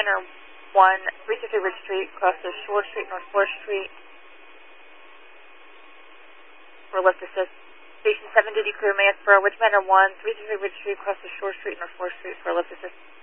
Manor 1, 333 Ridge Street, across the Shore Street, North 4th Street, for lift assist. Station 7 duty crew, Mansboro, Ridge Manor 1, 333 Ridge Street, across the Shore Street, North 4th Street, for lift assist.